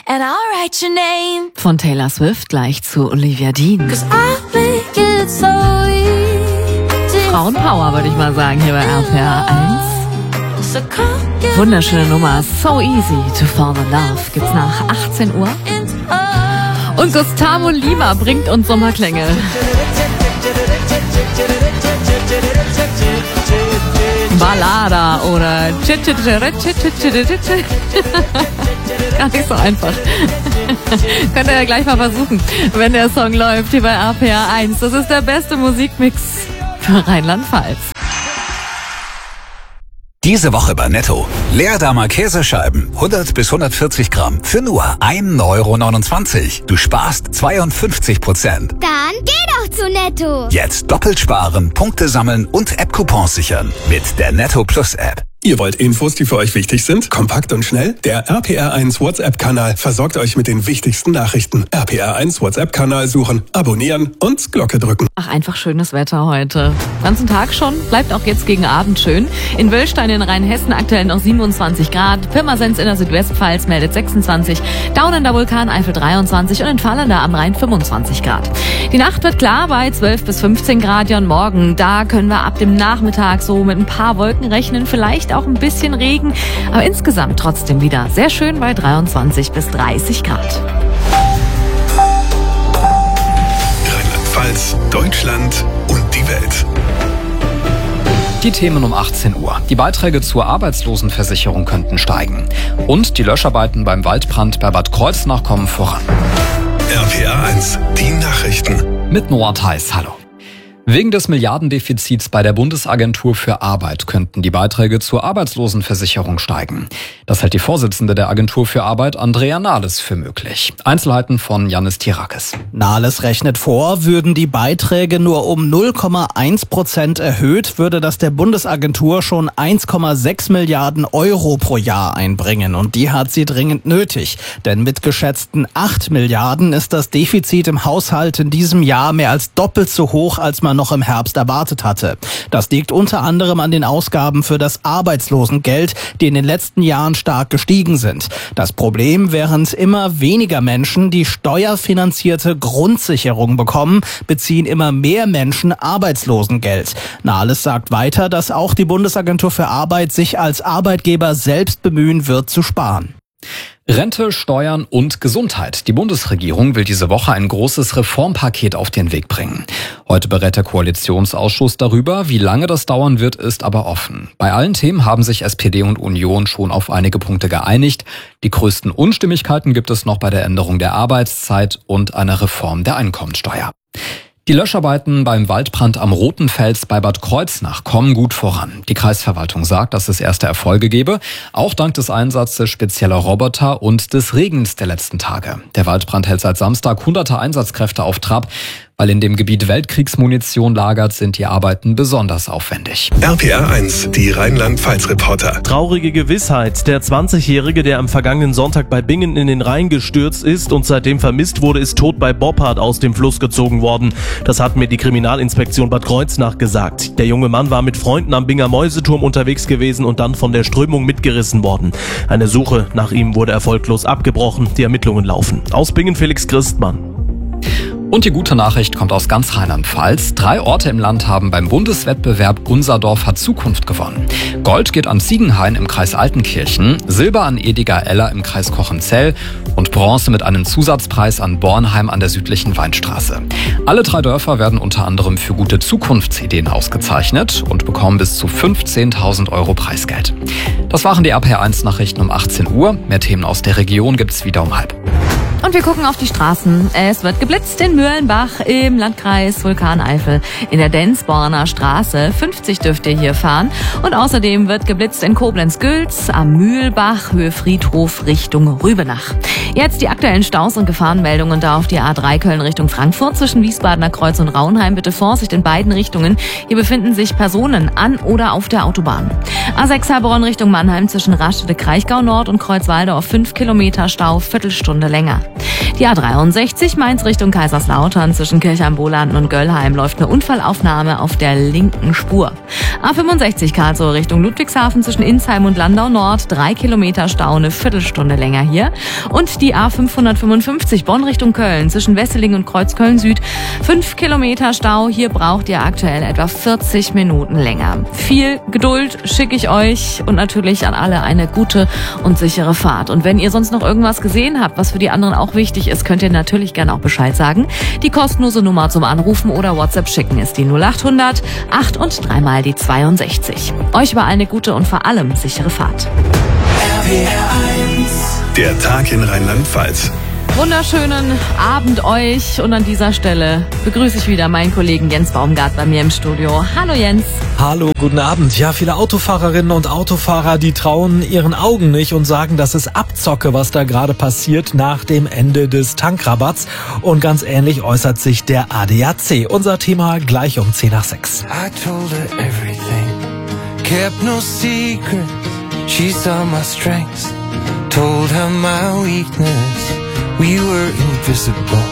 and I'll write your name. Von Taylor Swift gleich zu Olivia Dean. 'Cause I make it so easy. Frauenpower, würde ich mal sagen, hier bei RPR 1. So come get Wunderschöne Nummer, So Easy to Fall in Love. Gibt's nach 18 Uhr. into us. Und Gustavo Lima bringt uns Sommerklänge. Ballada oder gar nicht so einfach. Könnt ihr ja gleich mal versuchen, wenn der Song läuft hier bei RPR 1. Das ist der beste Musikmix für Rheinland-Pfalz. Diese Woche bei Netto. Leerdammer Käsescheiben, 100 bis 140 Gramm, für nur 1,29 €. Du sparst 52%. Dann geh doch zu Netto. Jetzt doppelt sparen, Punkte sammeln und App-Coupons sichern. Mit der Netto Plus App. Ihr wollt Infos, die für euch wichtig sind? Kompakt und schnell? Der RPR1 WhatsApp-Kanal versorgt euch mit den wichtigsten Nachrichten. RPR1 WhatsApp-Kanal suchen, abonnieren und Glocke drücken. Ach, einfach schönes Wetter heute. Den ganzen Tag schon, bleibt auch jetzt gegen Abend schön. In Wöllstein in Rheinhessen aktuell noch 27 Grad. Pirmasens in der Südwestpfalz meldet 26. Daun in der Vulkaneifel 23 und in Vallender am Rhein 25 Grad. Die Nacht wird klar bei 12 bis 15 Grad. Ja, und morgen, da können wir ab dem Nachmittag so mit ein paar Wolken rechnen. Vielleicht auch ein bisschen Regen, aber insgesamt trotzdem wieder sehr schön bei 23 bis 30 Grad. Rheinland-Pfalz, Deutschland und die Welt. Die Themen um 18 Uhr. Die Beiträge zur Arbeitslosenversicherung könnten steigen. Und die Löscharbeiten beim Waldbrand bei Bad Kreuznach kommen voran. RPR1, die Nachrichten. Mit Noah Theis, hallo. Wegen des Milliardendefizits bei der Bundesagentur für Arbeit könnten die Beiträge zur Arbeitslosenversicherung steigen. Das hält die Vorsitzende der Agentur für Arbeit, Andrea Nahles, für möglich. Einzelheiten von Yannis Tirakis. Nahles rechnet vor, würden die Beiträge nur um 0,1% erhöht, würde das der Bundesagentur schon 1,6 Milliarden Euro pro Jahr einbringen. Und die hat sie dringend nötig. Denn mit geschätzten 8 Milliarden ist das Defizit im Haushalt in diesem Jahr mehr als doppelt so hoch, als man noch im Herbst erwartet hatte. Das liegt unter anderem an den Ausgaben für das Arbeitslosengeld, die in den letzten Jahren stark gestiegen sind. Das Problem, während immer weniger Menschen die steuerfinanzierte Grundsicherung bekommen, beziehen immer mehr Menschen Arbeitslosengeld. Nahles sagt weiter, dass auch die Bundesagentur für Arbeit sich als Arbeitgeber selbst bemühen wird, zu sparen. Rente, Steuern und Gesundheit. Die Bundesregierung will diese Woche ein großes Reformpaket auf den Weg bringen. Heute berät der Koalitionsausschuss darüber. Wie lange das dauern wird, ist aber offen. Bei allen Themen haben sich SPD und Union schon auf einige Punkte geeinigt. Die größten Unstimmigkeiten gibt es noch bei der Änderung der Arbeitszeit und einer Reform der Einkommensteuer. Die Löscharbeiten beim Waldbrand am Roten Fels bei Bad Kreuznach kommen gut voran. Die Kreisverwaltung sagt, dass es erste Erfolge gebe, auch dank des Einsatzes spezieller Roboter und des Regens der letzten Tage. Der Waldbrand hält seit Samstag hunderte Einsatzkräfte auf Trab. Weil in dem Gebiet Weltkriegsmunition lagert, sind die Arbeiten besonders aufwendig. RPR1, die Rheinland-Pfalz-Reporter. Traurige Gewissheit. Der 20-Jährige, der am vergangenen Sonntag bei Bingen in den Rhein gestürzt ist und seitdem vermisst wurde, ist tot bei Boppard aus dem Fluss gezogen worden. Das hat mir die Kriminalinspektion Bad Kreuznach gesagt. Der junge Mann war mit Freunden am Binger Mäuseturm unterwegs gewesen und dann von der Strömung mitgerissen worden. Eine Suche nach ihm wurde erfolglos abgebrochen. Die Ermittlungen laufen. Aus Bingen Felix Christmann. Und die gute Nachricht kommt aus ganz Rheinland-Pfalz. 3 Orte im Land haben beim Bundeswettbewerb Unser Dorf hat Zukunft gewonnen. Gold geht an Ziegenhain im Kreis Altenkirchen, Silber an Ediger-Eller im Kreis Kochenzell und Bronze mit einem Zusatzpreis an Bornheim an der südlichen Weinstraße. Alle 3 Dörfer werden unter anderem für gute Zukunftsideen ausgezeichnet und bekommen bis zu 15.000 € Preisgeld. Das waren die RPR1-Nachrichten um 18 Uhr. Mehr Themen aus der Region gibt's wieder um 12:30. Und wir gucken auf die Straßen. Es wird geblitzt in Mühlenbach im Landkreis Vulkaneifel in der Densborner Straße. 50 dürft ihr hier fahren. Und außerdem wird geblitzt in Koblenz-Gülz am Mühlbach, Höhe Friedhof Richtung Rübenach. Jetzt die aktuellen Staus und Gefahrenmeldungen da auf die A3 Köln Richtung Frankfurt zwischen Wiesbadener Kreuz und Raunheim. Bitte Vorsicht in beiden Richtungen. Hier befinden sich Personen an oder auf der Autobahn. A6 Heilbronn Richtung Mannheim zwischen Rastede-Kraichgau Nord und Kreuzwalde auf 5 Kilometer Stau, Viertelstunde länger. Die A63 Mainz Richtung Kaiserslautern zwischen Kirchheim-Bohlanden und Göllheim läuft eine Unfallaufnahme auf der linken Spur. A65 Karlsruhe Richtung Ludwigshafen zwischen Insheim und Landau Nord, 3 Kilometer Stau, eine Viertelstunde länger hier. Und Die A555 Bonn Richtung Köln zwischen Wesseling und Kreuzköln Süd. 5 Kilometer Stau. Hier braucht ihr aktuell etwa 40 Minuten länger. Viel Geduld schicke ich euch und natürlich an alle eine gute und sichere Fahrt. Und wenn ihr sonst noch irgendwas gesehen habt, was für die anderen auch wichtig ist, könnt ihr natürlich gerne auch Bescheid sagen. Die kostenlose Nummer zum Anrufen oder WhatsApp schicken ist die 0800 8 und 3 mal die 62. Euch über eine gute und vor allem sichere Fahrt. Der Tag in Rheinland-Pfalz. Wunderschönen Abend euch und an dieser Stelle begrüße ich wieder meinen Kollegen Jens Baumgart bei mir im Studio. Hallo Jens. Hallo, guten Abend. Ja, viele Autofahrerinnen und Autofahrer, die trauen ihren Augen nicht und sagen, das ist Abzocke, was da gerade passiert nach dem Ende des Tankrabatts. Und ganz ähnlich äußert sich der ADAC. Unser Thema gleich um 10:06. I told her everything, kept no secrets. She saw my strengths, told her my weakness. We were invisible,